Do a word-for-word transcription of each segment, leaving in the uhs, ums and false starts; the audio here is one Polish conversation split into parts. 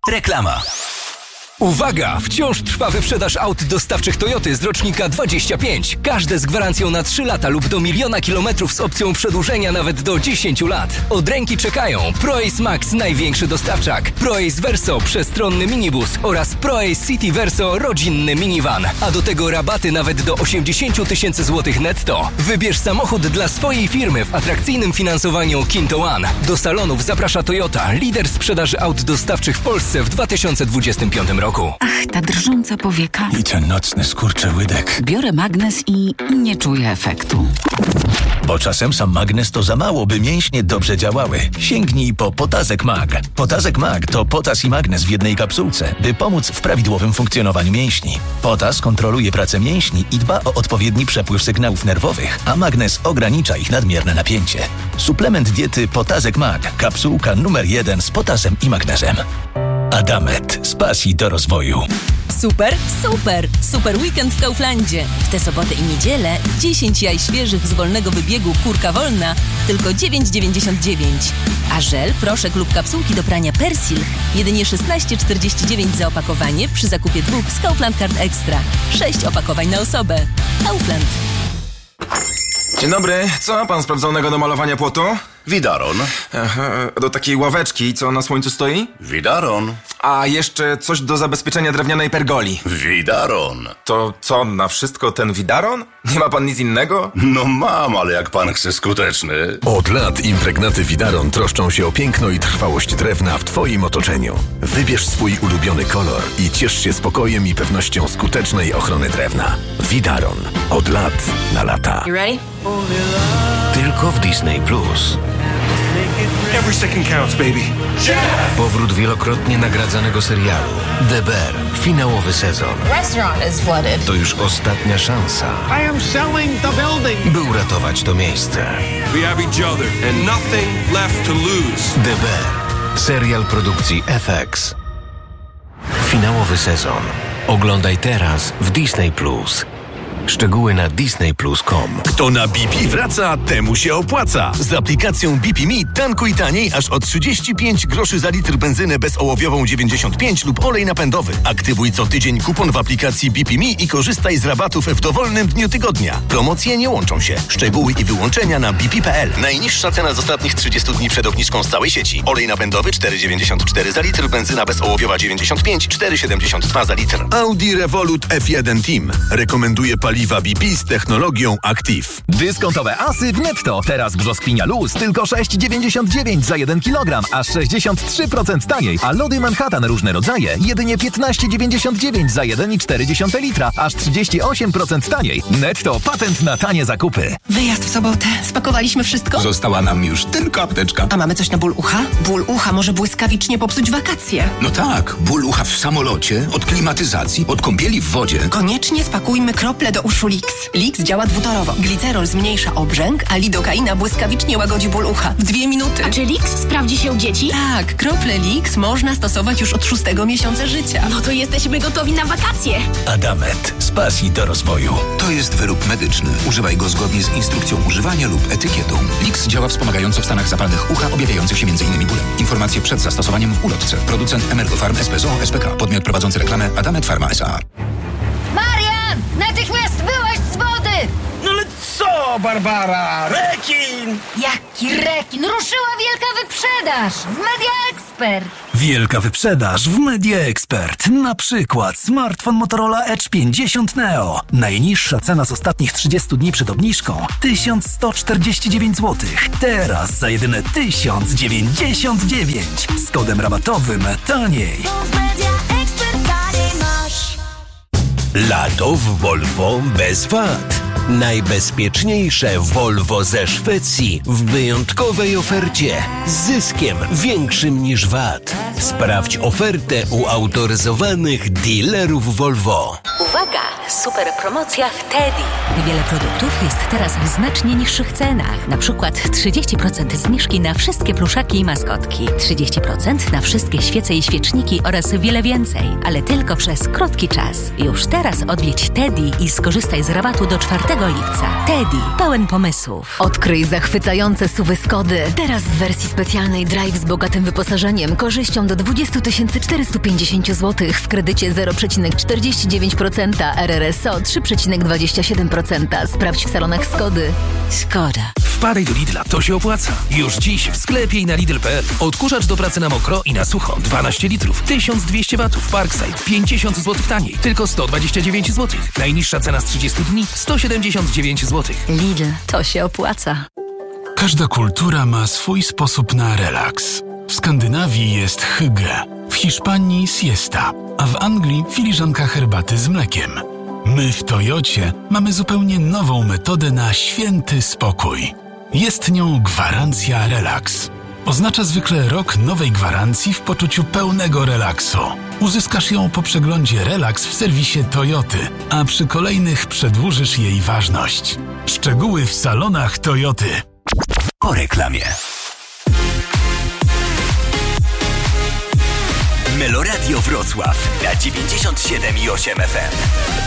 Reklama. Uwaga! Wciąż trwa wyprzedaż aut dostawczych Toyoty z rocznika dwadzieścia pięć. Każde z gwarancją na trzy lata lub do miliona kilometrów z opcją przedłużenia nawet do dziesięciu lat. Od ręki czekają ProAce Max, największy dostawczak, ProAce Verso, przestronny minibus oraz ProAce City Verso, rodzinny minivan. A do tego rabaty nawet do osiemdziesiąt tysięcy złotych netto. Wybierz samochód dla swojej firmy w atrakcyjnym finansowaniu Kinto One. Do salonów zaprasza Toyota, lider sprzedaży aut dostawczych w Polsce w dwa tysiące dwudziestym piątym roku. Ach, ta drżąca powieka. I ten nocny skurczyłydek. Biorę magnes i nie czuję efektu. Bo czasem sam magnes to za mało, by mięśnie dobrze działały. Sięgnij po Potazek Mag. Potazek Mag to potas i magnes w jednej kapsułce, by pomóc w prawidłowym funkcjonowaniu mięśni. Potas kontroluje pracę mięśni i dba o odpowiedni przepływ sygnałów nerwowych, a magnes ogranicza ich nadmierne napięcie. Suplement diety Potazek Mag. Kapsułka numer jeden z potasem i magnezem. Adamet. Z pasji do rozwoju. Super, super! Super weekend w Kauflandzie. W tę sobotę i niedzielę dziesięć jaj świeżych z wolnego wybiegu Kurka Wolna tylko dziewięć dziewięćdziesiąt dziewięć. A żel, proszek lub kapsułki do prania Persil jedynie szesnaście czterdzieści dziewięć za opakowanie przy zakupie dwóch z Kaufland Card Extra. sześć opakowań na osobę. Kaufland. Dzień dobry. Co ma pan sprawdzonego do malowania płotu? Widaron. Aha, do takiej ławeczki, co na słońcu stoi? Widaron. A jeszcze coś do zabezpieczenia drewnianej pergoli. Widaron. To co, na wszystko ten widaron? Nie ma pan nic innego? No mam, ale jak pan chce skuteczny. Od lat impregnaty Widaron troszczą się o piękno i trwałość drewna w twoim otoczeniu. Wybierz swój ulubiony kolor i ciesz się spokojem i pewnością skutecznej ochrony drewna. Widaron. Od lat na lata. You ready? Tylko w Disney Plus. Every second counts, baby. Powrót wielokrotnie nagradzanego serialu The Bear. Finałowy sezon. Restaurant is flooded. To już ostatnia szansa, I am selling the building. by uratować to miejsce. We have each other and nothing left to lose. The Bear. Serial produkcji F X. Finałowy sezon. Oglądaj teraz w Disney Plus. Szczegóły na disney plus kropka com. Kto na B P wraca, temu się opłaca. Z aplikacją B P Me tankuj taniej aż o trzydzieści pięć groszy za litr benzynę bezołowiową dziewięćdziesiąt pięć lub olej napędowy. Aktywuj co tydzień kupon w aplikacji B P Me i korzystaj z rabatów w dowolnym dniu tygodnia. Promocje nie łączą się. Szczegóły i wyłączenia na b p kropka p l. Najniższa cena z ostatnich trzydziestu dni przed obniżką z całej sieci. Olej napędowy cztery dziewięćdziesiąt cztery za litr, benzyna bezołowiowa dziewięćdziesiąt pięć, cztery siedemdziesiąt dwa za litr. Audi Revolut F jeden Team. Rekomenduje paliwa B P z technologią Active. Dyskontowe asy w Netto. Teraz brzoskwinia luz tylko sześć dziewięćdziesiąt dziewięć za jeden kilogram, aż sześćdziesiąt trzy procent taniej. A lody Manhattan różne rodzaje jedynie piętnaście dziewięćdziesiąt dziewięć za jeden i cztery dziesiąte litra, aż trzydzieści osiem procent taniej. Netto, patent na tanie zakupy. Wyjazd w sobotę. Spakowaliśmy wszystko? Została nam już tylko apteczka. A mamy coś na ból ucha? Ból ucha może błyskawicznie popsuć wakacje. No tak, ból ucha w samolocie, od klimatyzacji, od kąpieli w wodzie. Koniecznie spakujmy krople do uszu Lix. Lix działa dwutorowo. Glicerol zmniejsza obrzęk, a lidokaina błyskawicznie łagodzi ból ucha. W dwie minuty. A czy Lix sprawdzi się u dzieci? Tak, krople Lix można stosować już od szóstego miesiąca życia. No to jesteśmy gotowi na wakacje. Adamet. Z pasji do rozwoju. To jest wyrób medyczny. Używaj go zgodnie z instrukcją używania lub etykietą. Lix działa wspomagająco w stanach zapalnych ucha objawiających się m.in. bólem. Informacje przed zastosowaniem w ulotce. Producent Emergofarm S P Z O S P K. Podmiot prowadzący reklamę Adamet Pharma S A. Marian! Natychmiast wyłaź z wody! No ale co, Barbara? Rekin! Jaki rekin? Ruszyła wielka wyprzedaż w Media Expert. Wielka wyprzedaż w Media Expert. Na przykład smartfon Motorola Edge pięćdziesiąt Neo. Najniższa cena z ostatnich trzydziestu dni przed obniżką tysiąc sto czterdzieści dziewięć złotych. Teraz za jedyne tysiąc dziewięćdziesiąt dziewięć. Z kodem rabatowym taniej. Lato w Volvo bez wad. Najbezpieczniejsze Volvo ze Szwecji w wyjątkowej ofercie z zyskiem większym niż V A T. Sprawdź ofertę u autoryzowanych dealerów Volvo. Uwaga! Super promocja w Teddy. Wiele produktów jest teraz w znacznie niższych cenach. Na przykład trzydzieści procent zniżki na wszystkie pluszaki i maskotki, trzydzieści procent na wszystkie świece i świeczniki oraz wiele więcej. Ale tylko przez krótki czas. Już teraz odwiedź Teddy i skorzystaj z rabatu do czwartego lipca. Teddy, pełen pomysłów. Odkryj zachwycające suwy Skody. Teraz w wersji specjalnej Drive z bogatym wyposażeniem, korzyścią do dwadzieścia tysięcy czterysta pięćdziesiąt złotych w kredycie zero przecinek czterdzieści dziewięć procent, R R S O trzy przecinek dwadzieścia siedem procent. Sprawdź w salonach Skody. Skoda. Wpadaj do Lidla, to się opłaca. Już dziś w sklepie i na Lidl kropka p l. Odkurzacz do pracy na mokro i na sucho. dwanaście litrów, tysiąc dwieście watów. Parkside, pięćdziesiąt złotych taniej. Tylko sto dwadzieścia dziewięć złotych. Najniższa cena z trzydziestu dni, sto siedemdziesiąt dziewięć złotych. Lidl, to się opłaca. Każda kultura ma swój sposób na relaks. W Skandynawii jest hygge, w Hiszpanii siesta, a w Anglii filiżanka herbaty z mlekiem. My w Toyocie mamy zupełnie nową metodę na święty spokój. Jest nią gwarancja relaks. Oznacza zwykle rok nowej gwarancji w poczuciu pełnego relaksu. Uzyskasz ją po przeglądzie Relaks w serwisie Toyoty, a przy kolejnych przedłużysz jej ważność. Szczegóły w salonach Toyoty. Po reklamie. Meloradio Wrocław na dziewięćdziesiąt siedem i osiem F M.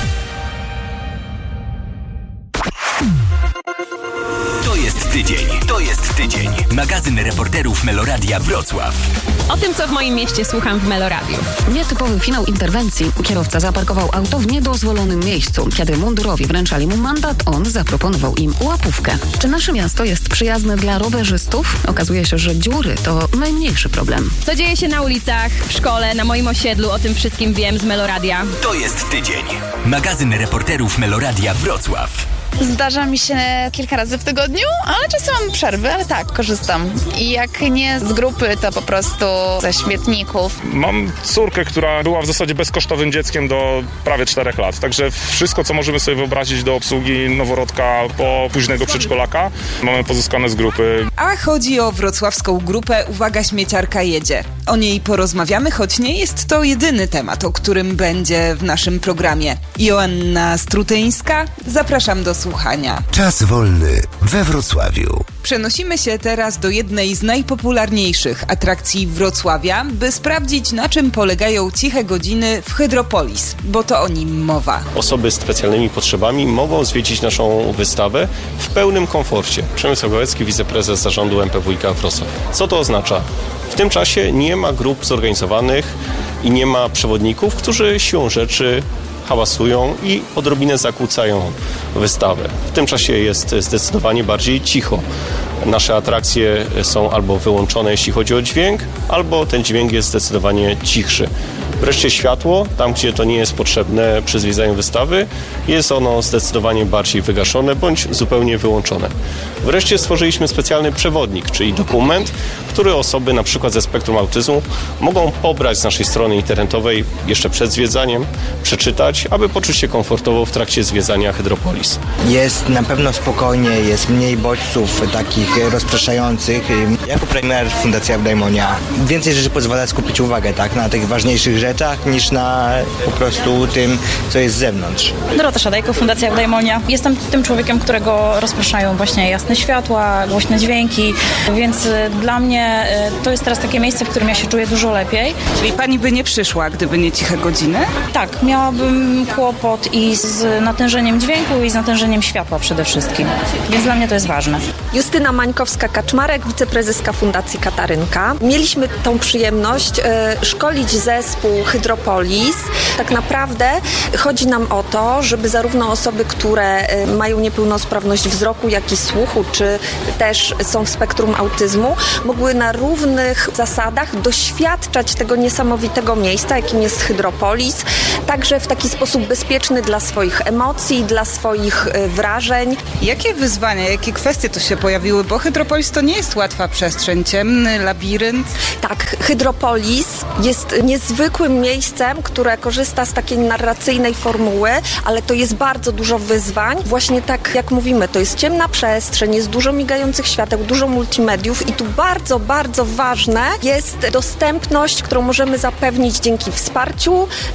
To jest tydzień, to jest tydzień. Magazyn reporterów Meloradia Wrocław. O tym, co w moim mieście słucham w Meloradiu. Nietypowy finał interwencji. Kierowca zaparkował auto w niedozwolonym miejscu. Kiedy mundurowi wręczali mu mandat, on zaproponował im łapówkę. Czy nasze miasto jest przyjazne dla rowerzystów? Okazuje się, że dziury to najmniejszy problem. Co dzieje się na ulicach, w szkole, na moim osiedlu, o tym wszystkim wiem z Meloradia. To jest tydzień. Magazyn reporterów Meloradia Wrocław. Zdarza mi się kilka razy w tygodniu, ale czasem mam przerwy, ale tak, korzystam. I jak nie z grupy, to po prostu ze śmietników. Mam córkę, która była w zasadzie bezkosztowym dzieckiem do prawie czterech lat, także wszystko, co możemy sobie wyobrazić do obsługi noworodka po późnego przedszkolaka, mamy pozyskane z grupy. A chodzi o wrocławską grupę Uwaga, śmieciarka jedzie. O niej porozmawiamy, choć nie jest to jedyny temat, o którym będzie w naszym programie. Joanna Strutyńska, zapraszam do słuchania. Czas wolny we Wrocławiu. Przenosimy się teraz do jednej z najpopularniejszych atrakcji Wrocławia, by sprawdzić, na czym polegają ciche godziny w Hydropolis, bo to o nim mowa. Osoby z specjalnymi potrzebami mogą zwiedzić naszą wystawę w pełnym komforcie. Przemysław Gałecki, wiceprezes zarządu M P W iK Wrocław. Co to oznacza? W tym czasie nie ma grup zorganizowanych i nie ma przewodników, którzy siłą rzeczy hałasują i odrobinę zakłócają wystawę. W tym czasie jest zdecydowanie bardziej cicho. Nasze atrakcje są albo wyłączone, jeśli chodzi o dźwięk, albo ten dźwięk jest zdecydowanie cichszy. Wreszcie światło, tam gdzie to nie jest potrzebne przy zwiedzaniu wystawy, jest ono zdecydowanie bardziej wygaszone bądź zupełnie wyłączone. Wreszcie stworzyliśmy specjalny przewodnik, czyli dokument, który osoby na przykład ze spektrum autyzmu mogą pobrać z naszej strony internetowej jeszcze przed zwiedzaniem, przeczytać, aby poczuć się komfortowo w trakcie zwiedzania Hydropolis. Jest na pewno spokojnie, jest mniej bodźców takich rozpraszających. Jako premier Fundacja Eudaimonia więcej rzeczy pozwala skupić uwagę tak, na tych ważniejszych rzeczach niż na po prostu tym, co jest z zewnątrz. Dorota Szadajko, Fundacja Eudaimonia. Jestem tym człowiekiem, którego rozpraszają właśnie jasne światła, głośne dźwięki, więc dla mnie to jest teraz takie miejsce, w którym ja się czuję dużo lepiej. Czyli pani by nie przyszła, gdyby nie ciche godziny? Tak, miałabym kłopot i z natężeniem dźwięku i z natężeniem światła przede wszystkim, więc dla mnie to jest ważne. Justyna Mańkowska-Kaczmarek, wiceprezeska Fundacji Katarynka. Mieliśmy tą przyjemność e, szkolić zespół Hydropolis. Tak naprawdę chodzi nam o to, żeby zarówno osoby, które e, mają niepełnosprawność wzroku, jak i słuchu, czy też są w spektrum autyzmu, mogły na równych zasadach doświadczać tego niesamowitego miejsca, jakim jest Hydropolis, także w taki sposób bezpieczny dla swoich emocji, dla swoich e, wrażeń. Jakie wyzwania, jakie kwestie to się pojawiły? Bo Hydropolis to nie jest łatwa przestrzeń, ciemny labirynt. Tak, Hydropolis jest niezwykłym miejscem, które korzysta z takiej narracyjnej formuły, ale to jest bardzo dużo wyzwań. Właśnie tak jak mówimy, to jest ciemna przestrzeń, jest dużo migających świateł, dużo multimediów i tu bardzo, bardzo ważne jest dostępność, którą możemy zapewnić dzięki wsparciu obsługi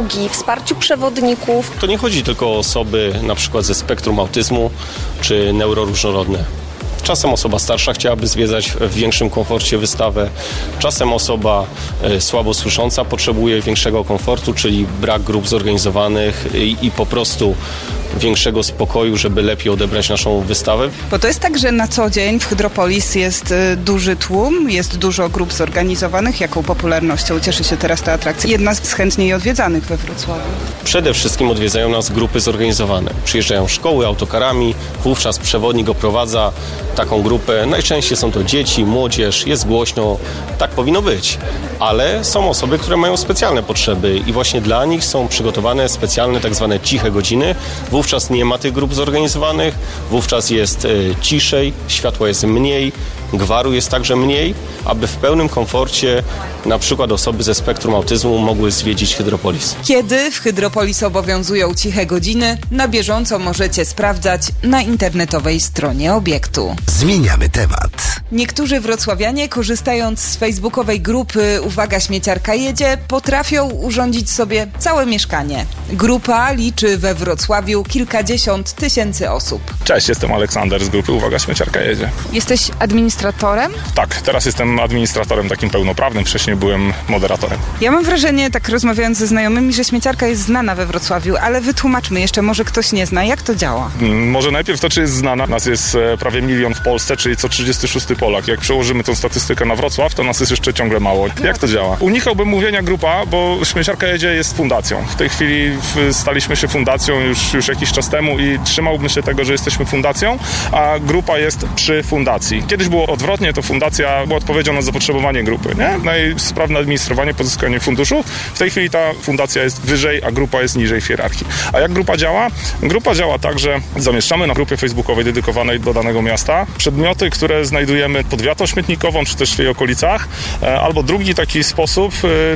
usługi, wsparciu przewodników. To nie chodzi tylko o osoby na przykład ze spektrum autyzmu czy neuroróżnorodne. Czasem osoba starsza chciałaby zwiedzać w większym komforcie wystawę. Czasem osoba e, słabo słysząca potrzebuje większego komfortu, czyli brak grup zorganizowanych i, i po prostu większego spokoju, żeby lepiej odebrać naszą wystawę. Bo to jest tak, że na co dzień w Hydropolis jest y, duży tłum, jest dużo grup zorganizowanych. Jaką popularnością cieszy się teraz ta atrakcja? Jedna z chętniej odwiedzanych we Wrocławiu. Przede wszystkim odwiedzają nas grupy zorganizowane. Przyjeżdżają szkoły autokarami, wówczas przewodnik oprowadza taką grupę. Najczęściej są to dzieci, młodzież, jest głośno. Tak powinno być. Ale są osoby, które mają specjalne potrzeby i właśnie dla nich są przygotowane specjalne tak zwane ciche godziny. Wówczas nie ma tych grup zorganizowanych, wówczas jest y, ciszej, światła jest mniej, gwaru jest także mniej, aby w pełnym komforcie na przykład osoby ze spektrum autyzmu mogły zwiedzić Hydropolis. Kiedy w Hydropolis obowiązują ciche godziny, na bieżąco możecie sprawdzać na internetowej stronie obiektu. Zmieniamy temat. Niektórzy wrocławianie, korzystając z facebookowej grupy Uwaga, śmieciarka jedzie, potrafią urządzić sobie całe mieszkanie. Grupa liczy we Wrocławiu kilkadziesiąt tysięcy osób. Cześć, jestem Aleksander z grupy Uwaga, śmieciarka jedzie. Jesteś administratorem? Tak, teraz jestem administratorem takim pełnoprawnym, wcześniej byłem moderatorem. Ja mam wrażenie, tak rozmawiając ze znajomymi, że śmieciarka jest znana we Wrocławiu, ale wytłumaczmy jeszcze, może ktoś nie zna, jak to działa? Może najpierw to, czy jest znana. Nas jest prawie milion w Polsce, czyli co trzydziesty szósty Polak. Jak przełożymy tą statystykę na Wrocław, to nas jest jeszcze ciągle mało. Jak to działa? Unikałbym mówienia grupa, bo Śmieciarka jedzie jest fundacją. W tej chwili staliśmy się fundacją już, już jakiś czas temu i trzymałbym się tego, że jesteśmy fundacją, a grupa jest przy fundacji. Kiedyś było odwrotnie, to fundacja była odpowiedzią na zapotrzebowanie grupy, nie? Na jej sprawne administrowanie, pozyskanie funduszu. W tej chwili ta fundacja jest wyżej, a grupa jest niżej w hierarchii. A jak grupa działa? Grupa działa tak, że zamieszczamy na grupie facebookowej dedykowanej do danego miasta przedmioty, które znajdujemy pod wiatą śmietnikową, czy też w jej okolicach. Albo drugi taki sposób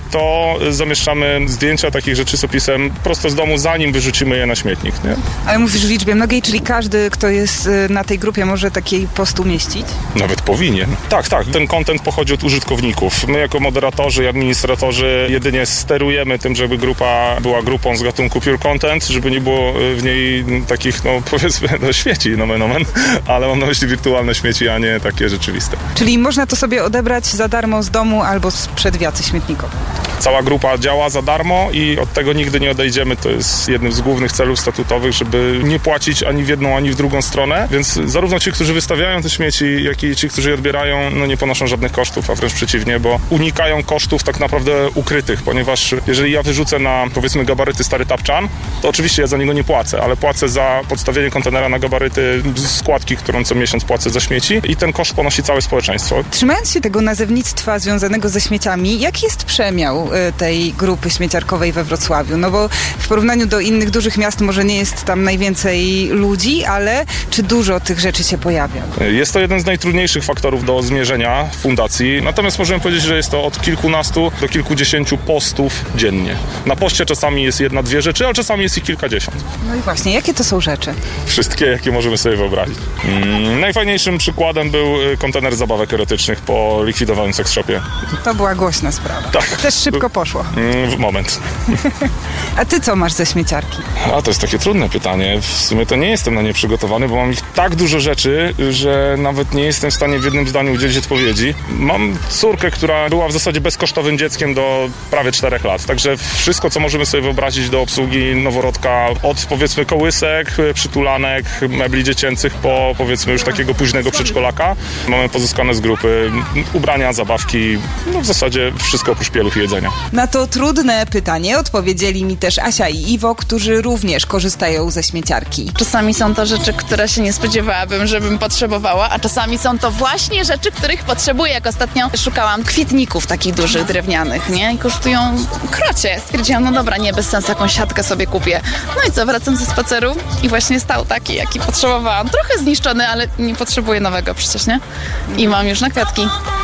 to zamieszczamy zdjęcia takich rzeczy z opisem prosto z domu, zanim wyrzucimy je na śmietnik, nie? Ale mówisz w liczbie mnogiej, czyli każdy, kto jest na tej grupie, może taki post umieścić? Nawet powinien. Tak, tak. Ten content pochodzi od użytkowników. My jako moderatorzy i administratorzy jedynie sterujemy tym, żeby grupa była grupą z gatunku pure content, żeby nie było w niej takich, no powiedzmy, no śmieci, nomen omen, ale mam na myśli wirtualne śmieci, a nie takie rzeczywiste. Czyli można to sobie odebrać za darmo z domu albo sprzed wiaty śmietnikowej. Cała grupa działa za darmo i od tego nigdy nie odejdziemy. To jest jednym z głównych celów statutowych, żeby nie płacić ani w jedną, ani w drugą stronę. Więc zarówno ci, którzy wystawiają te śmieci, jak i ci, którzy je odbierają, no nie ponoszą żadnych kosztów, a wręcz przeciwnie, bo unikają kosztów tak naprawdę ukrytych, ponieważ jeżeli ja wyrzucę na, powiedzmy, gabaryty stary tapczan, to oczywiście ja za niego nie płacę, ale płacę za podstawienie kontenera na gabaryty składki, którą co miesiąc płacę za śmieci i ten koszt ponosi całe społeczeństwo. Trzymając się tego nazewnictwa związanego ze śmieciami, jaki jest przemiał tej grupy śmieciarkowej we Wrocławiu? No bo w porównaniu do innych dużych miast może nie jest tam najwięcej ludzi, ale czy dużo tych rzeczy się pojawia? Jest to jeden z najtrudniejszych faktorów do zmierzenia w fundacji, natomiast możemy powiedzieć, że jest to od kilkunastu do kilkudziesięciu postów dziennie. Na poście czasami jest jedna, dwie rzeczy, ale czasami jest ich kilkadziesiąt. No i właśnie, jakie to są rzeczy? Wszystkie, jakie możemy sobie wyobrazić. Mm, najfajniejszym przykładem był kontener zabawek erotycznych po likwidowanym sex shopie. To była głośna sprawa. Tak. Też szybko poszło. Mm, moment. A ty co masz ze śmieciarki? A to jest takie trudne pytanie. W sumie to nie jestem na nie przygotowany, bo mam ich tak dużo rzeczy, że nawet nie jestem w stanie w jednym zdaniu udzielić odpowiedzi. Mam córkę, która była w zasadzie bezkosztowym dzieckiem do prawie czterech lat. Także wszystko, co możemy sobie wyobrazić do obsługi noworodka, od powiedzmy kołysek, przytulanek, mebli dziecięcych, po powiedzmy już takiego późnego przedszkolaka. Mamy pozyskane z grupy ubrania, zabawki, no w zasadzie wszystko oprócz pieluch i jedzenia. Na to trudne pytanie odpowiedzieli mi też Asia i Iwo, którzy również korzystają ze śmieciarki. Czasami są to rzeczy, które się nie spodziewałabym, żebym potrzebowała, a czasami są to właśnie rzeczy, których potrzebuję. Jak ostatnio szukałam kwietników takich dużych, drewnianych, nie? I kosztują krocie. Stwierdziłam, no dobra, nie, bez sensu, jakąś siatkę sobie kupię. No i co, wracam ze spaceru i właśnie stał taki, jaki potrzebowałam. Trochę zniszczony, ale nie potrzebuję nowego przecież, nie? I mam już na kwiatki.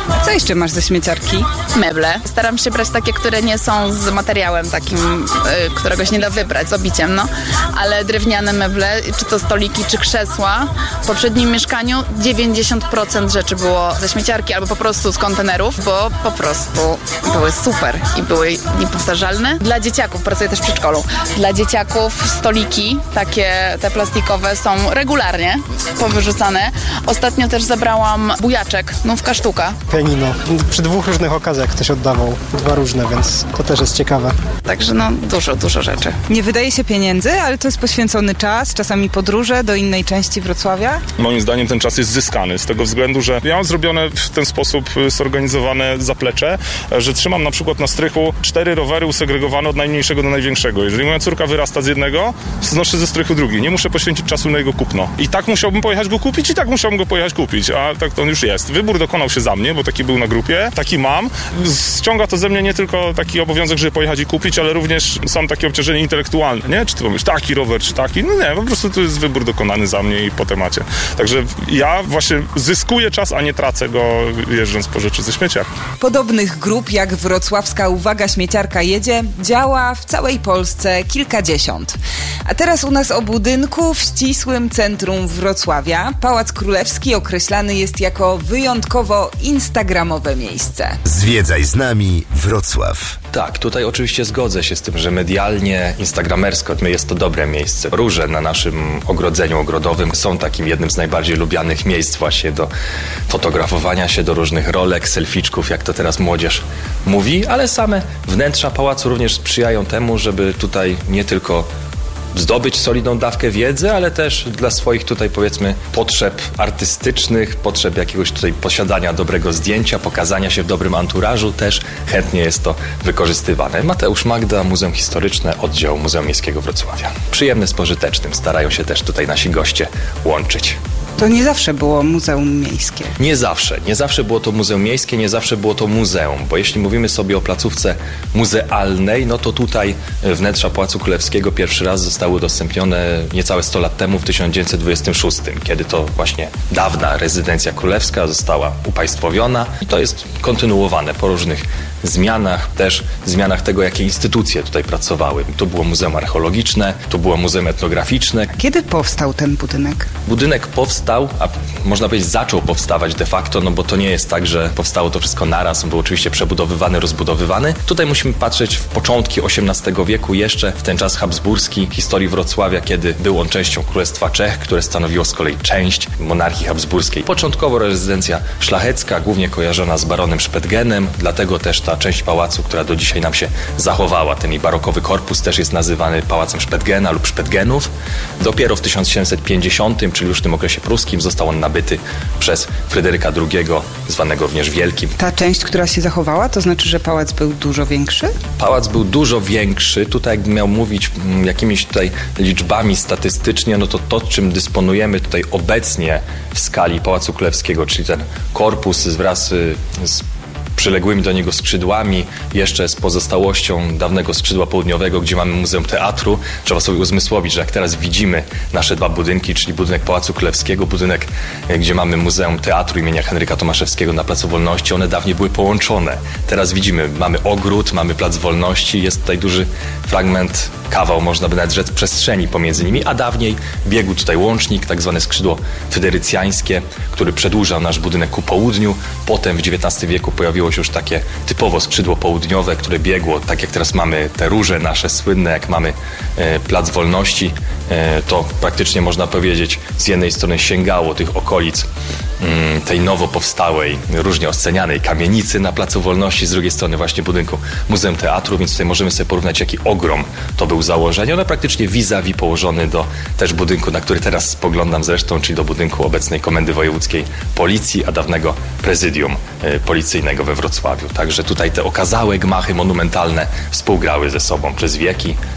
A co jeszcze masz ze śmieciarki? Meble. Staram się brać takie, które nie są z materiałem takim, y, którego się nie da wybrać, z obiciem, no. Ale drewniane meble, czy to stoliki, czy krzesła. W poprzednim mieszkaniu dziewięćdziesiąt procent rzeczy było ze śmieciarki albo po prostu z kontenerów, bo po prostu były super i były niepowtarzalne. Dla dzieciaków, pracuję też w przedszkolu, dla dzieciaków stoliki, takie te plastikowe, są regularnie powyrzucane. Ostatnio też zabrałam bujaczek, nówka sztuka. Pianino. Przy dwóch różnych okazjach ktoś oddawał. Dwa różne, więc to też jest ciekawe. Także no dużo, dużo rzeczy. Nie wydaje się pieniędzy, ale to jest poświęcony czas, czasami podróże do innej części Wrocławia. Moim zdaniem ten czas jest zyskany z tego względu, że ja mam zrobione w ten sposób zorganizowane zaplecze, że trzymam na przykład na strychu cztery rowery usegregowane od najmniejszego do największego. Jeżeli moja córka wyrasta z jednego, znoszę ze strychu drugi. Nie muszę poświęcić czasu na jego kupno. I tak musiałbym pojechać go kupić i tak musiałbym go pojechać kupić, a tak to on już jest. Wybór dokonał się za mnie, bo taki był na grupie, taki mam. Ściąga to ze mnie nie tylko taki obowiązek, żeby pojechać i kupić, ale również są takie obciążenie intelektualne, nie? Czy ty pomyślisz, taki rower, czy taki? No nie, po prostu to jest wybór dokonany za mnie i po temacie. Także ja właśnie zyskuję czas, a nie tracę go jeżdżąc po rzeczy ze śmieciarki. Podobnych grup jak wrocławska Uwaga Śmieciarka Jedzie działa w całej Polsce kilkadziesiąt. A teraz u nas o budynku w ścisłym centrum Wrocławia. Pałac Królewski określany jest jako wyjątkowo instagramowe miejsce. Zwiedzaj z nami Wrocław. Tak, tutaj oczywiście zgodzę się z tym, że medialnie, instagramersko jest to dobre miejsce. Róże na naszym ogrodzeniu ogrodowym są takim jednym z najbardziej lubianych miejsc właśnie do fotografowania się, do różnych rolek, selficzków, jak to teraz młodzież mówi, ale same wnętrza pałacu również sprzyjają temu, żeby tutaj nie tylko zdobyć solidną dawkę wiedzy, ale też dla swoich tutaj powiedzmy potrzeb artystycznych, potrzeb jakiegoś tutaj posiadania dobrego zdjęcia, pokazania się w dobrym anturażu, też chętnie jest to wykorzystywane. Mateusz Magda, Muzeum Historyczne, oddział Muzeum Miejskiego Wrocławia. Przyjemne z pożytecznym, starają się też tutaj nasi goście łączyć. To nie zawsze było muzeum miejskie. Nie zawsze. Nie zawsze było to muzeum miejskie, nie zawsze było to muzeum, bo jeśli mówimy sobie o placówce muzealnej, no to tutaj wnętrza Pałacu Królewskiego pierwszy raz zostały udostępnione niecałe sto lat temu, w tysiąc dziewięćset dwudziestym szóstym, kiedy to właśnie dawna rezydencja królewska została upaństwowiona i to jest kontynuowane po różnych zmianach, też zmianach tego, jakie instytucje tutaj pracowały. Tu było Muzeum Archeologiczne, tu było Muzeum Etnograficzne. Kiedy powstał ten budynek? Budynek powstał, a można powiedzieć zaczął powstawać de facto, no bo to nie jest tak, że powstało to wszystko naraz, on był oczywiście przebudowywany, rozbudowywany. Tutaj musimy patrzeć w początki osiemnastego wieku, jeszcze w ten czas habsburski historii Wrocławia, kiedy był on częścią Królestwa Czech, które stanowiło z kolei część monarchii habsburskiej. Początkowo rezydencja szlachecka, głównie kojarzona z baronem Szpetgenem, dlatego też ta część pałacu, która do dzisiaj nam się zachowała, ten jej barokowy korpus też jest nazywany Pałacem Szpetgena lub Szpetgenów. Dopiero w tysiąc siedemset pięćdziesiątym, czyli już w tym okresie pruskim, został on nabyty przez Fryderyka drugiego, zwanego również Wielkim. Ta część, która się zachowała, to znaczy, że pałac był dużo większy? Pałac był dużo większy. Tutaj jakbym miał mówić m, jakimiś tutaj liczbami statystycznie, no to to, czym dysponujemy tutaj obecnie w skali Pałacu Królewskiego, czyli ten korpus wraz z przyległymi do niego skrzydłami, jeszcze z pozostałością dawnego skrzydła południowego, gdzie mamy Muzeum Teatru. Trzeba sobie uzmysłowić, że jak teraz widzimy nasze dwa budynki, czyli budynek Pałacu Królewskiego, budynek, gdzie mamy Muzeum Teatru imienia Henryka Tomaszewskiego na Placu Wolności, one dawniej były połączone. Teraz widzimy, mamy ogród, mamy Plac Wolności, jest tutaj duży fragment, kawał, można by nawet rzec, przestrzeni pomiędzy nimi, a dawniej biegł tutaj łącznik, tak zwane skrzydło fryderycjańskie, który przedłużał nasz budynek ku południu. Potem w dziewiętnastym wieku pojawiło się już takie typowo skrzydło południowe, które biegło, tak jak teraz mamy te róże nasze słynne, jak mamy e, Plac Wolności, e, to praktycznie można powiedzieć z jednej strony sięgało tych okolic mm, tej nowo powstałej, różnie ocenianej kamienicy na Placu Wolności, z drugiej strony właśnie budynku Muzeum Teatru, więc tutaj możemy sobie porównać, jaki ogrom to był założenie. One praktycznie vis-a-vis położony do też budynku, na który teraz spoglądam zresztą, czyli do budynku obecnej Komendy Wojewódzkiej Policji, a dawnego prezydium e, policyjnego we Wrocławiu. Także tutaj te okazałe gmachy monumentalne współgrały ze sobą przez wieki.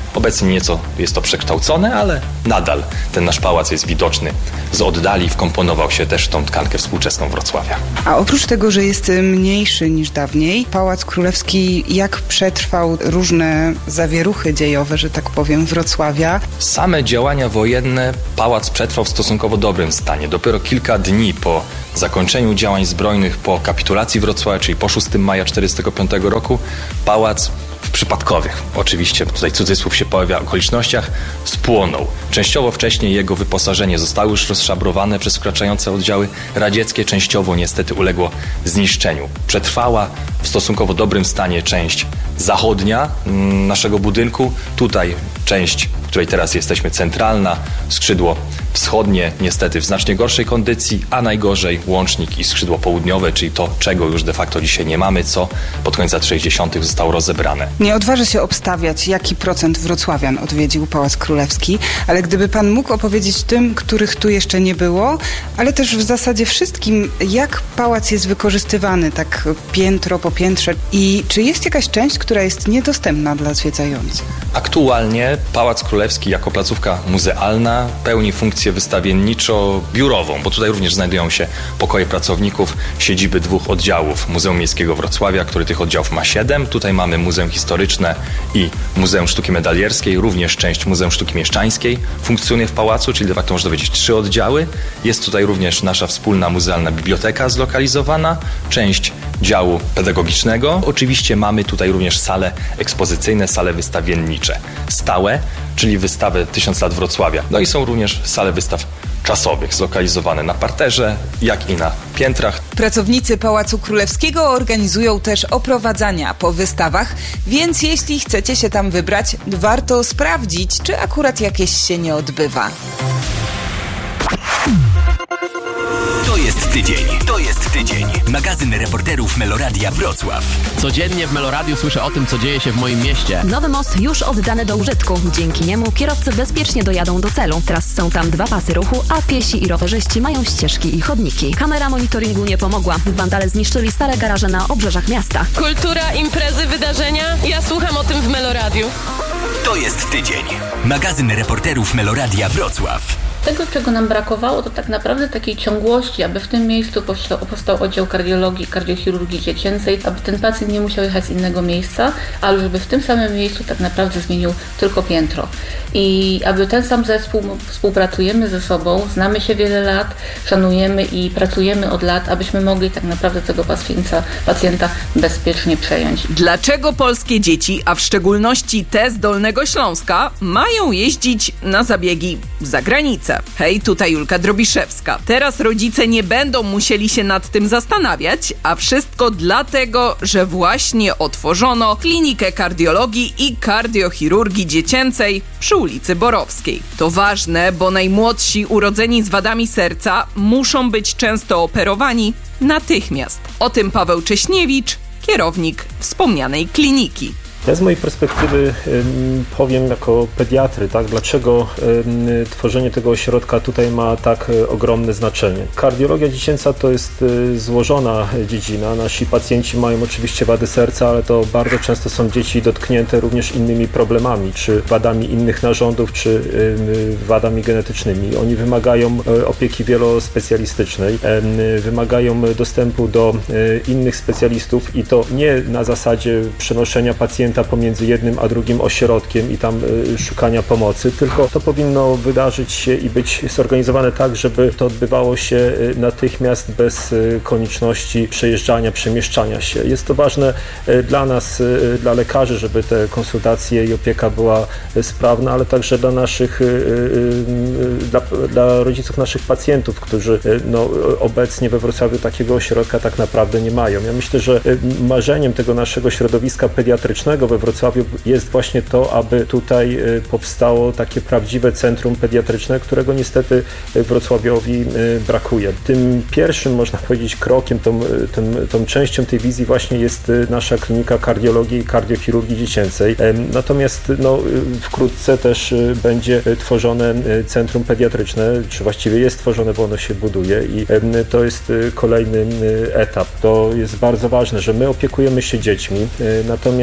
Obecnie nieco jest to przekształcone, ale nadal ten nasz pałac jest widoczny z oddali, wkomponował się też w tą tkankę współczesną Wrocławia. A oprócz tego, że jest mniejszy niż dawniej, Pałac Królewski jak przetrwał różne zawieruchy dziejowe, że tak powiem, Wrocławia? Same działania wojenne pałac przetrwał w stosunkowo dobrym stanie. Dopiero kilka dni po zakończeniu działań zbrojnych, po kapitulacji Wrocławia, czyli po szóstego maja tysiąc dziewięćset czterdziestego piątego roku, pałac w przypadkowych, oczywiście tutaj cudzysłów się pojawia, okolicznościach, spłonął. Częściowo wcześniej jego wyposażenie zostało już rozszabrowane przez wkraczające oddziały radzieckie, częściowo niestety uległo zniszczeniu. Przetrwała w stosunkowo dobrym stanie część zachodnia naszego budynku, tutaj część, w której teraz jesteśmy, centralna, skrzydło wschodnie niestety w znacznie gorszej kondycji, a najgorzej łącznik i skrzydło południowe, czyli to, czego już de facto dzisiaj nie mamy, co pod koniec lat sześćdziesiątych zostało rozebrane. Nie odważę się obstawiać, jaki procent wrocławian odwiedził Pałac Królewski, ale gdyby pan mógł opowiedzieć tym, których tu jeszcze nie było, ale też w zasadzie wszystkim, jak pałac jest wykorzystywany, tak piętro po piętrze i czy jest jakaś część, która jest niedostępna dla zwiedzających? Aktualnie Pałac Królewski jako placówka muzealna pełni funkcję wystawienniczo-biurową, bo tutaj również znajdują się pokoje pracowników, siedziby dwóch oddziałów Muzeum Miejskiego Wrocławia, który tych oddziałów ma siedem. Tutaj mamy Muzeum Historyczne i Muzeum Sztuki Medalierskiej, również część Muzeum Sztuki Mieszczańskiej funkcjonuje w pałacu, czyli de facto można powiedzieć trzy oddziały. Jest tutaj również nasza wspólna muzealna biblioteka zlokalizowana, część działu pedagogicznego. Oczywiście mamy tutaj również sale ekspozycyjne, sale wystawiennicze stałe, czyli wystawy Tysiąc lat Wrocławia. No i są również sale wystaw czasowych zlokalizowane na parterze, jak i na piętrach. Pracownicy Pałacu Królewskiego organizują też oprowadzania po wystawach, więc jeśli chcecie się tam wybrać, warto sprawdzić, czy akurat jakieś się nie odbywa. To jest tydzień. To jest tydzień. Magazyn reporterów Meloradia Wrocław. Codziennie w Meloradiu słyszę o tym, co dzieje się w moim mieście. Nowy most już oddany do użytku. Dzięki niemu kierowcy bezpiecznie dojadą do celu. Teraz są tam dwa pasy ruchu, a piesi i rowerzyści mają ścieżki i chodniki. Kamera monitoringu nie pomogła. Wandale zniszczyli stare garaże na obrzeżach miasta. Kultura, imprezy, wydarzenia. Ja słucham o tym w Meloradiu. To jest tydzień. Magazyn reporterów Meloradia Wrocław. Tego, czego nam brakowało, to tak naprawdę takiej ciągłości, aby w tym miejscu powstał, powstał oddział kardiologii, kardiochirurgii dziecięcej, aby ten pacjent nie musiał jechać z innego miejsca, ale żeby w tym samym miejscu tak naprawdę zmienił tylko piętro. I aby ten sam zespół, współpracujemy ze sobą, znamy się wiele lat, szanujemy i pracujemy od lat, abyśmy mogli tak naprawdę tego pacjenta, pacjenta bezpiecznie przejąć. Dlaczego polskie dzieci, a w szczególności te z Dolnego Śląska, mają jeździć na zabiegi za granicę? Hej, tutaj Julka Drobiszewska. Teraz rodzice nie będą musieli się nad tym zastanawiać, a wszystko dlatego, że właśnie otworzono klinikę kardiologii i kardiochirurgii dziecięcej przy ulicy Borowskiej. To ważne, bo najmłodsi urodzeni z wadami serca muszą być często operowani natychmiast. O tym Paweł Cześniewicz, kierownik wspomnianej kliniki. Ja z mojej perspektywy powiem jako pediatry, tak, dlaczego tworzenie tego ośrodka tutaj ma tak ogromne znaczenie. Kardiologia dziecięca to jest złożona dziedzina. Nasi pacjenci mają oczywiście wady serca, ale to bardzo często są dzieci dotknięte również innymi problemami, czy wadami innych narządów, czy wadami genetycznymi. Oni wymagają opieki wielospecjalistycznej, wymagają dostępu do innych specjalistów i to nie na zasadzie przenoszenia pacjenta pomiędzy jednym a drugim ośrodkiem i tam y, szukania pomocy, tylko to powinno wydarzyć się i być zorganizowane tak, żeby to odbywało się y, natychmiast bez y, konieczności przejeżdżania, przemieszczania się. Jest to ważne y, dla nas, y, dla lekarzy, żeby te konsultacje i opieka była y, sprawna, ale także dla naszych, y, y, y, dla, dla rodziców naszych pacjentów, którzy y, no, obecnie we Wrocławiu takiego ośrodka tak naprawdę nie mają. Ja myślę, że y, marzeniem tego naszego środowiska pediatrycznego we Wrocławiu jest właśnie to, aby tutaj powstało takie prawdziwe centrum pediatryczne, którego niestety Wrocławiowi brakuje. Tym pierwszym, można powiedzieć, krokiem, tą, tą, tą częścią tej wizji właśnie jest nasza klinika kardiologii i kardiochirurgii dziecięcej. Natomiast no, wkrótce też będzie tworzone centrum pediatryczne, czy właściwie jest tworzone, bo ono się buduje i to jest kolejny etap. To jest bardzo ważne, że my opiekujemy się dziećmi, natomiast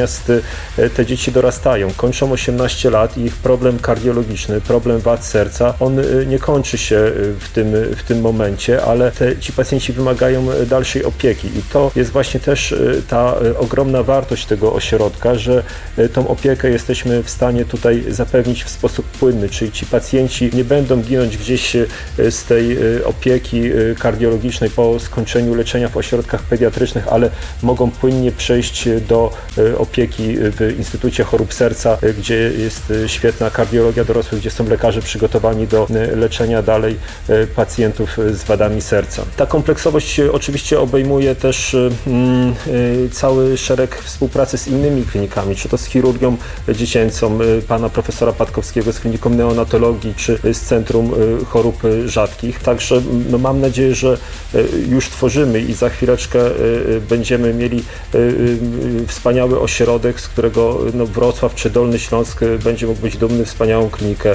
te dzieci dorastają, kończą osiemnaście lat i ich problem kardiologiczny, problem wad serca, on nie kończy się w tym, w tym momencie, ale te, ci pacjenci wymagają dalszej opieki i to jest właśnie też ta ogromna wartość tego ośrodka, że tą opiekę jesteśmy w stanie tutaj zapewnić w sposób płynny, czyli ci pacjenci nie będą ginąć gdzieś z tej opieki kardiologicznej po skończeniu leczenia w ośrodkach pediatrycznych, ale mogą płynnie przejść do opieki w Instytucie Chorób Serca, gdzie jest świetna kardiologia dorosłych, gdzie są lekarze przygotowani do leczenia dalej pacjentów z wadami serca. Ta kompleksowość oczywiście obejmuje też mm, cały szereg współpracy z innymi klinikami, czy to z chirurgią dziecięcą pana profesora Patkowskiego, z kliniką neonatologii, czy z Centrum Chorób Rzadkich. Także no, mam nadzieję, że już tworzymy i za chwileczkę będziemy mieli wspaniały ośrodek, z którego no, Wrocław czy Dolny Śląsk będzie mógł być dumny, wspaniałą klinikę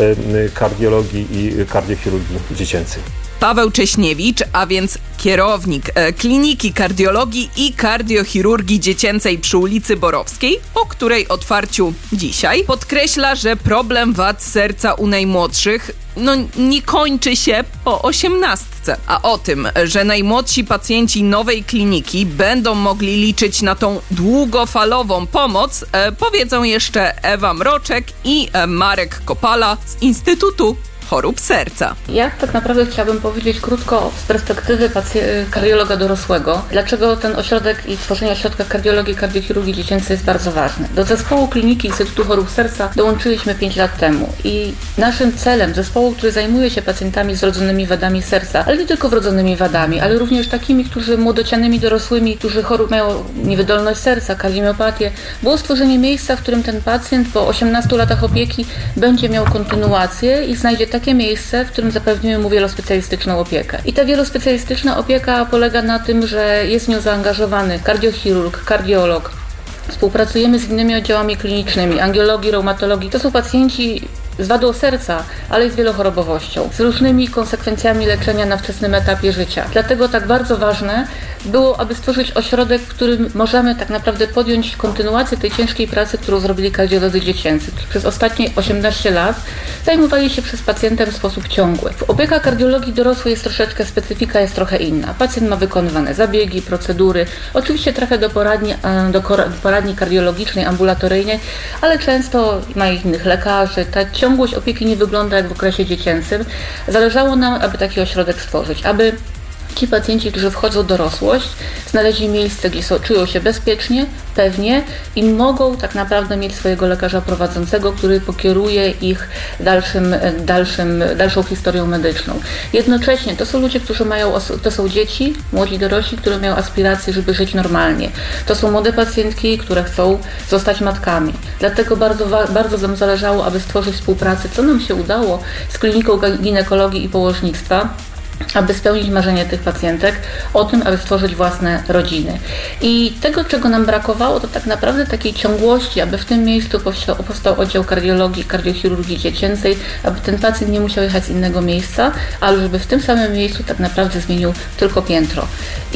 kardiologii i kardiochirurgii dziecięcej. Paweł Cześniewicz, a więc kierownik Kliniki Kardiologii i Kardiochirurgii Dziecięcej przy ulicy Borowskiej, o której otwarciu dzisiaj podkreśla, że problem wad serca u najmłodszych no nie kończy się po osiemnastce. A o tym, że najmłodsi pacjenci nowej kliniki będą mogli liczyć na tą długofalową pomoc, e, powiedzą jeszcze Ewa Mroczek i e, Marek Kopala z Instytutu Chorób Serca. Ja tak naprawdę chciałabym powiedzieć krótko z perspektywy pacj- kardiologa dorosłego, dlaczego ten ośrodek i tworzenie ośrodka kardiologii i kardiochirurgii dziecięcej jest bardzo ważne. Do zespołu kliniki Instytutu Chorób Serca dołączyliśmy pięć lat temu i naszym celem zespołu, który zajmuje się pacjentami z wrodzonymi wadami serca, ale nie tylko wrodzonymi wadami, ale również takimi, którzy młodocianymi dorosłymi, którzy chorób mają niewydolność serca, kardiomiopatię, było stworzenie miejsca, w którym ten pacjent po osiemnastu latach opieki będzie miał kontynuację i znajdzie takie miejsce, w którym zapewnimy mu wielospecjalistyczną opiekę. I ta wielospecjalistyczna opieka polega na tym, że jest w nią zaangażowany kardiochirurg, kardiolog. Współpracujemy z innymi oddziałami klinicznymi, angiologii, reumatologii. To są pacjenci z wadą serca, ale i z wielochorobowością, z różnymi konsekwencjami leczenia na wczesnym etapie życia. Dlatego tak bardzo ważne było, aby stworzyć ośrodek, w którym możemy tak naprawdę podjąć kontynuację tej ciężkiej pracy, którą zrobili kardiolodzy dziecięcy, którzy przez ostatnie osiemnaście lat zajmowali się przez pacjentem w sposób ciągły. W opieka kardiologii dorosłej jest troszeczkę, specyfika jest trochę inna. Pacjent ma wykonywane zabiegi, procedury, oczywiście trafia do poradni, do poradni kardiologicznej, ambulatoryjnej, ale często ma innych lekarzy. Ta ciągłość opieki nie wygląda jak w okresie dziecięcym. Zależało nam, aby taki ośrodek stworzyć, aby ci pacjenci, którzy wchodzą w dorosłość, znaleźli miejsce, gdzie są, czują się bezpiecznie, pewnie i mogą tak naprawdę mieć swojego lekarza prowadzącego, który pokieruje ich dalszym, dalszym, dalszą historią medyczną. Jednocześnie to są ludzie, którzy mają, to są dzieci, młodzi dorośli, którzy mają aspiracje, żeby żyć normalnie. To są młode pacjentki, które chcą zostać matkami. Dlatego bardzo, bardzo nam zależało, aby stworzyć współpracę, co nam się udało z kliniką ginekologii i położnictwa, aby spełnić marzenie tych pacjentek o tym, aby stworzyć własne rodziny. I tego, czego nam brakowało, to tak naprawdę takiej ciągłości, aby w tym miejscu powstał, powstał oddział kardiologii i kardiochirurgii dziecięcej, aby ten pacjent nie musiał jechać z innego miejsca, ale żeby w tym samym miejscu tak naprawdę zmienił tylko piętro.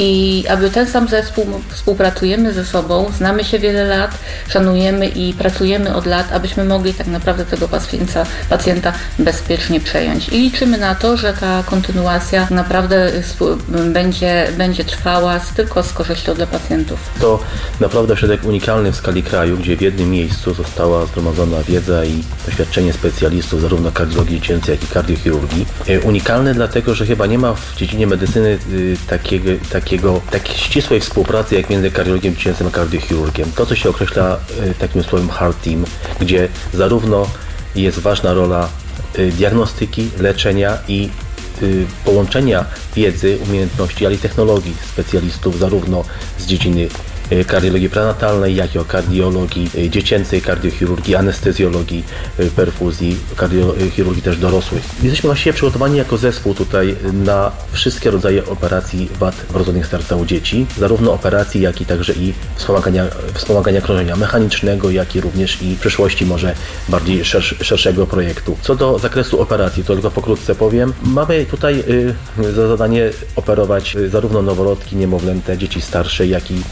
I aby ten sam zespół, współpracujemy ze sobą, znamy się wiele lat, szanujemy i pracujemy od lat, abyśmy mogli tak naprawdę tego pacjenta, pacjenta bezpiecznie przejąć. I liczymy na to, że ta kontynuacja naprawdę będzie, będzie trwała tylko z korzyścią dla pacjentów. To naprawdę ośrodek unikalny w skali kraju, gdzie w jednym miejscu została zgromadzona wiedza i doświadczenie specjalistów zarówno kardiologii dziecięcej, jak i kardiochirurgii. Unikalny dlatego, że chyba nie ma w dziedzinie medycyny takiego, takiego, takiej ścisłej współpracy jak między kardiologiem dziecięcym a kardiochirurgiem. To, co się określa takim słowem heart team, gdzie zarówno jest ważna rola diagnostyki, leczenia i połączenia wiedzy, umiejętności, ale i technologii specjalistów zarówno z dziedziny kardiologii prenatalnej, jak i o kardiologii dziecięcej, kardiochirurgii, anestezjologii, perfuzji, kardiochirurgii też dorosłych. Jesteśmy właściwie przygotowani jako zespół tutaj na wszystkie rodzaje operacji wad wrodzonych serca u dzieci, zarówno operacji, jak i także i wspomagania, wspomagania krążenia mechanicznego, jak i również i w przyszłości może bardziej szersz, szerszego projektu. Co do zakresu operacji, to tylko pokrótce powiem, mamy tutaj y, za zadanie operować zarówno noworodki, niemowlęte, dzieci starsze, jak i pacjentów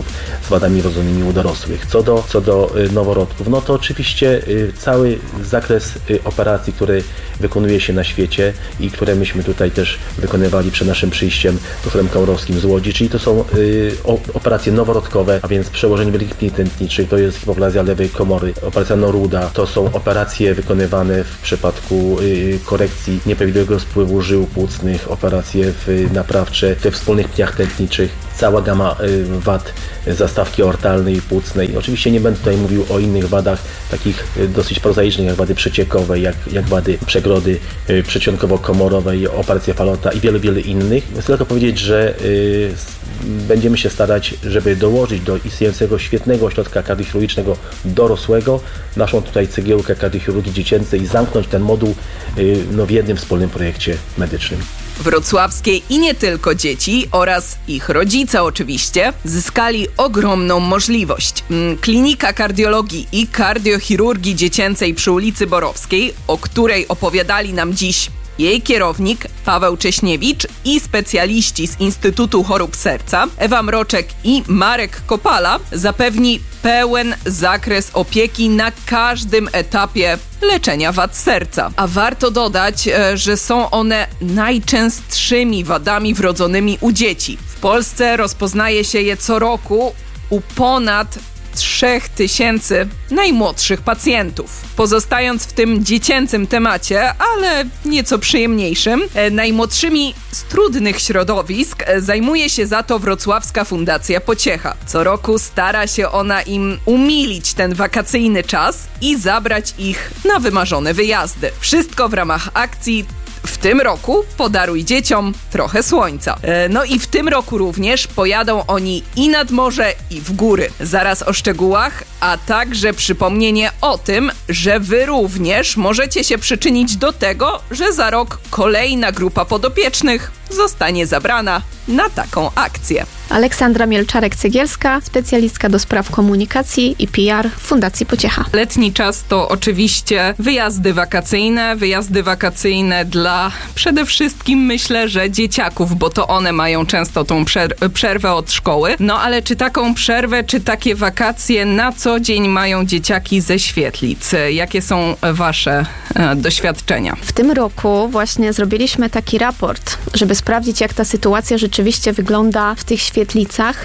pacjentów z wadami wrodzonymi u dorosłych. Co do, co do noworodków, no to oczywiście cały zakres operacji, które wykonuje się na świecie i które myśmy tutaj też wykonywali przed naszym przyjściem doktorem Kaurowskim z Łodzi, czyli to są operacje noworodkowe, a więc przełożenie wielkich pni tętniczych, to jest hipoplazja lewej komory, operacja Noruda, to są operacje wykonywane w przypadku korekcji nieprawidłowego spływu żył płucnych, operacje naprawcze we wspólnych pniach tętniczych, cała gama wad zastawki aortalnej i płucnej. Oczywiście nie będę tutaj mówił o innych wadach, takich dosyć prozaicznych, jak wady przeciekowe, jak, jak wady przegrody przedsionkowo-komorowej, operacja Falota i wiele, wiele innych. Chcę tylko powiedzieć, że y, będziemy się starać, żeby dołożyć do istniejącego świetnego ośrodka kardiochirurgicznego dorosłego naszą tutaj cegiełkę kardiochirurgii dziecięcej i zamknąć ten moduł y, no, w jednym wspólnym projekcie medycznym. Wrocławskie i nie tylko dzieci oraz ich rodzice oczywiście zyskali ogromną możliwość. Klinika Kardiologii i Kardiochirurgii Dziecięcej przy ulicy Borowskiej, o której opowiadali nam dziś jej kierownik Paweł Cześniewicz i specjaliści z Instytutu Chorób Serca Ewa Mroczek i Marek Kopala, zapewni pełen zakres opieki na każdym etapie leczenia wad serca. A warto dodać, że są one najczęstszymi wadami wrodzonymi u dzieci. W Polsce rozpoznaje się je co roku u ponad trzech tysięcy najmłodszych pacjentów. Pozostając w tym dziecięcym temacie, ale nieco przyjemniejszym, najmłodszymi z trudnych środowisk zajmuje się za to Wrocławska Fundacja Pociecha. Co roku stara się ona im umilić ten wakacyjny czas i zabrać ich na wymarzone wyjazdy. Wszystko w ramach akcji w tym roku Podaruj dzieciom trochę słońca. No i w tym roku również pojadą oni i nad morze, i w góry. Zaraz o szczegółach, a także przypomnienie o tym, że wy również możecie się przyczynić do tego, że za rok kolejna grupa podopiecznych zostanie zabrana na taką akcję. Aleksandra Mielczarek-Cegielska, specjalistka do spraw komunikacji i P R w Fundacji Pociecha. Letni czas to oczywiście wyjazdy wakacyjne, wyjazdy wakacyjne dla przede wszystkim myślę, że dzieciaków, bo to one mają często tą przer- przerwę od szkoły. No ale czy taką przerwę, czy takie wakacje na co dzień mają dzieciaki ze Świetlic? Jakie są wasze e, doświadczenia? W tym roku właśnie zrobiliśmy taki raport, żeby sprawdzić, jak ta sytuacja rzeczywiście wygląda w tych Świetlicach,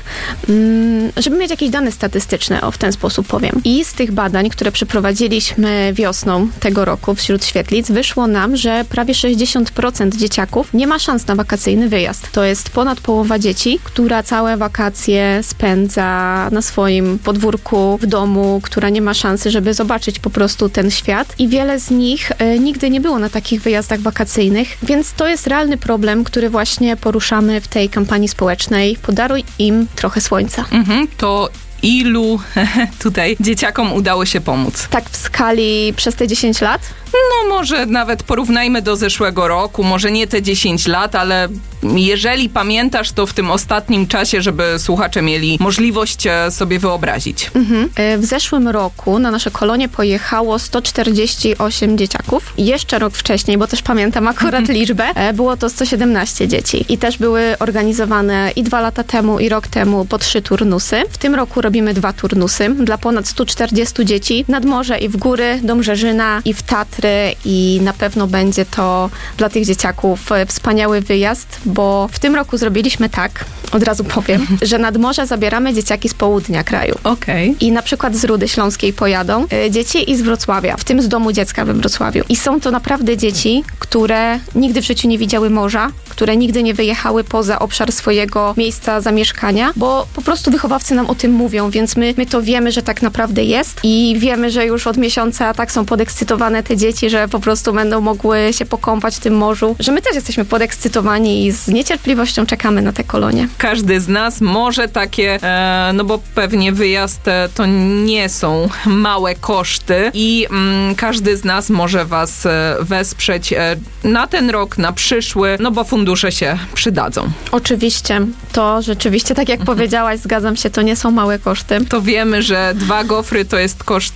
żeby mieć jakieś dane statystyczne, o w ten sposób powiem. I z tych badań, które przeprowadziliśmy wiosną tego roku wśród Świetlic, wyszło nam, że prawie sześćdziesiąt procent dzieciaków nie ma szans na wakacyjny wyjazd. To jest ponad połowa dzieci, która całe wakacje spędza na swoim podwórku, w domu, która nie ma szansy, żeby zobaczyć po prostu ten świat. I wiele z nich e, nigdy nie było na takich wyjazdach wakacyjnych, więc to jest realny problem, który właśnie poruszamy w tej kampanii społecznej. Podaruj im trochę słońca. Mhm, to ilu tutaj dzieciakom udało się pomóc? Tak w skali przez te dziesięć lat? No może nawet porównajmy do zeszłego roku, może nie te dziesięć lat, ale jeżeli pamiętasz, to w tym ostatnim czasie, żeby słuchacze mieli możliwość sobie wyobrazić. Mhm. W zeszłym roku na nasze kolonie pojechało sto czterdzieści osiem dzieciaków. Jeszcze rok wcześniej, bo też pamiętam akurat mhm. liczbę, było to sto siedemnaście dzieci. I też były organizowane i dwa lata temu, i rok temu po trzy turnusy. W tym roku robimy dwa turnusy dla ponad stu czterdziestu dzieci nad morze i w góry, do Mrzeżyna i w Tatry. I na pewno będzie to dla tych dzieciaków wspaniały wyjazd, bo w tym roku zrobiliśmy tak, od razu powiem, że nad morze zabieramy dzieciaki z południa kraju. Okej. I na przykład z Rudy Śląskiej pojadą y, dzieci i z Wrocławia, w tym z Domu Dziecka we Wrocławiu. I są to naprawdę dzieci, które nigdy w życiu nie widziały morza, które nigdy nie wyjechały poza obszar swojego miejsca zamieszkania, bo po prostu wychowawcy nam o tym mówią, więc my, my to wiemy, że tak naprawdę jest i wiemy, że już od miesiąca tak są podekscytowane te dzieci, że po prostu będą mogły się pokąpać w tym morzu, że my też jesteśmy podekscytowani i z niecierpliwością czekamy na te kolonie. Każdy z nas może takie, e, no bo pewnie wyjazd e, to nie są małe koszty i mm, każdy z nas może was e, wesprzeć e, na ten rok, na przyszły, no bo fundusze się przydadzą. Oczywiście, to rzeczywiście, tak jak powiedziałaś, zgadzam się, to nie są małe koszty. To wiemy, że dwa gofry to jest koszt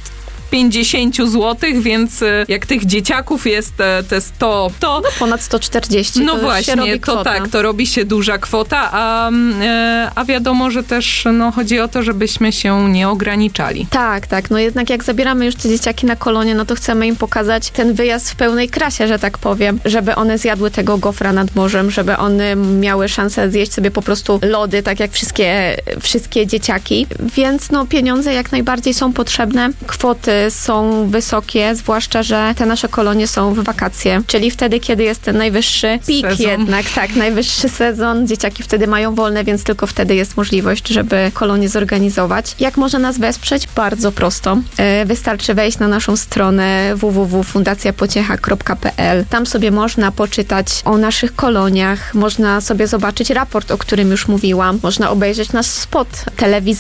pięćdziesiąt złotych, więc jak tych dzieciaków jest te sto, to... No ponad sto czterdzieści. No to właśnie, się robi to kwota. tak, to robi się duża kwota, a, a wiadomo, że też no, chodzi o to, żebyśmy się nie ograniczali. Tak, tak. No jednak jak zabieramy już te dzieciaki na kolonie, no to chcemy im pokazać ten wyjazd w pełnej krasie, że tak powiem, żeby one zjadły tego gofra nad morzem, żeby one miały szansę zjeść sobie po prostu lody, tak jak wszystkie, wszystkie dzieciaki. Więc no pieniądze jak najbardziej są potrzebne. Kwoty są wysokie, zwłaszcza, że te nasze kolonie są w wakacje, czyli wtedy, kiedy jest ten najwyższy pik Sezon. jednak, tak, najwyższy sezon. Dzieciaki wtedy mają wolne, więc tylko wtedy jest możliwość, żeby kolonie zorganizować. Jak można nas wesprzeć? Bardzo prosto. Wystarczy wejść na naszą stronę w w w kropka fundacja pociecha kropka p l. Tam sobie można poczytać o naszych koloniach, można sobie zobaczyć raport, o którym już mówiłam, można obejrzeć nasz spot telewizyjny,